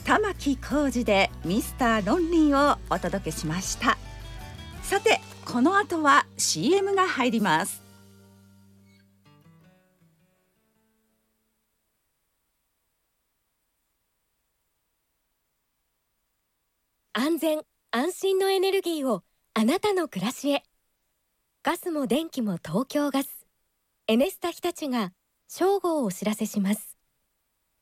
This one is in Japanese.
玉置浩二でミスターロンリーをお届けしました。さて、この後は CM が入ります。 安全安心のエネルギーをあなたの暮らしへ。ガスも電気も東京ガス、エネスタ日立が正午をお知らせします。